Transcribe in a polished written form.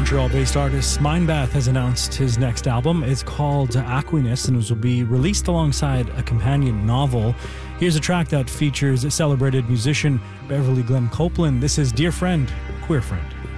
Montreal-based artist Mindbath has announced his next album. It's called Aquinas and it will be released alongside a companion novel. Here's a track that features celebrated musician Beverly Glenn Copeland. This is Dear Friend, Queer Friend.